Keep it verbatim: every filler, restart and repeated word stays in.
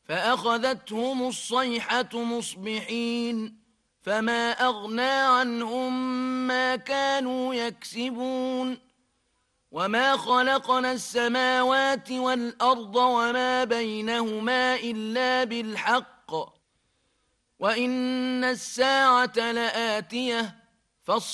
فأخذتهم الصيحة مصبحين فما أغنى عنهم ما كانوا يكسبون وما خلقنا السماوات والأرض وما بينهما إلا بالحق وإن الساعة لآتية فاصفر